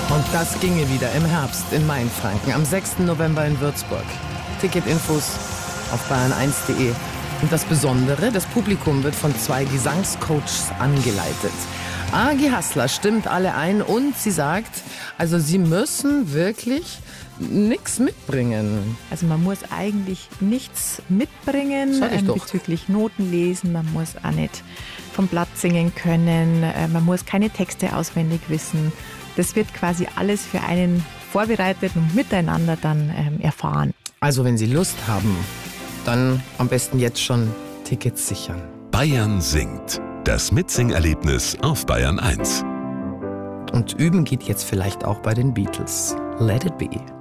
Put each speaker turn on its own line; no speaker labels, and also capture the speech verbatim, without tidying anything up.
Und das ginge wieder im Herbst in Mainfranken, am sechsten November in Würzburg. Ticketinfos auf bayern eins punkt de. Und das Besondere, das Publikum wird von zwei Gesangscoaches angeleitet. Agi Hassler stimmt alle ein und sie sagt, also sie müssen wirklich nichts mitbringen.
Also man muss eigentlich nichts mitbringen
Sag ich
ähm,
doch.
bezüglich Noten lesen. Man muss auch nicht vom Blatt singen können. Äh, man muss keine Texte auswendig wissen. Das wird quasi alles für einen vorbereitet und miteinander dann ähm, erfahren.
Also wenn Sie Lust haben, dann am besten jetzt schon Tickets sichern.
Bayern singt. Das Mitsingerlebnis auf Bayern eins.
Und üben geht jetzt vielleicht auch bei den Beatles. Let it be.